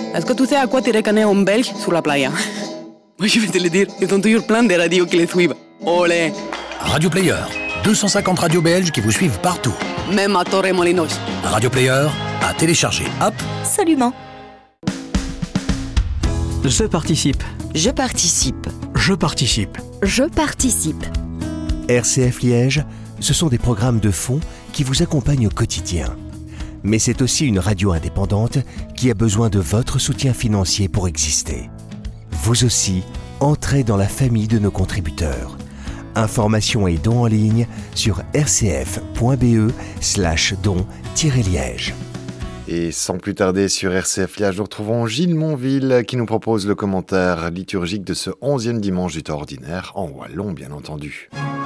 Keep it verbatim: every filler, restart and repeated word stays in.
Est-ce que tu sais à quoi tirer canet en belge sur la playa? Moi, je vais te le dire, ils ont toujours plein de radios qui les suivent. Olé! Radio Player, deux cent cinquante radios belges qui vous suivent partout. Même à Torremolinos. Radio Player, à télécharger app. Absolument. Je participe. Je participe. Je participe. Je participe. R C F Liège, ce sont des programmes de fond qui vous accompagnent au quotidien. Mais c'est aussi une radio indépendante qui a besoin de votre soutien financier pour exister. Vous aussi, entrez dans la famille de nos contributeurs. Informations et dons en ligne sur rcf.be slash don-liège. Et sans plus tarder sur R C F Liège, nous retrouvons Gilles Monville qui nous propose le commentaire liturgique de ce onzième dimanche du temps ordinaire, en wallon bien entendu.